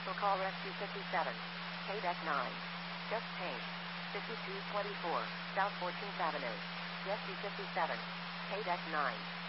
Commercial call rescue 57. Paydeck 9. Just changed. 5224 South 14th Avenue. Rescue 57. Paydeck 9.